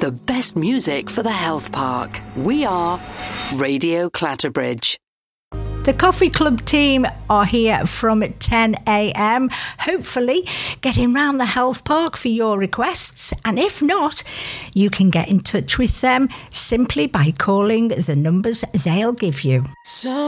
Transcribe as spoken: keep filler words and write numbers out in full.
the best music for the health park. We are Radio Clatterbridge. The Coffee Club team are here from ten a.m, hopefully getting round the health park for your requests. And if not, you can get in touch with them simply by calling the numbers they'll give you. So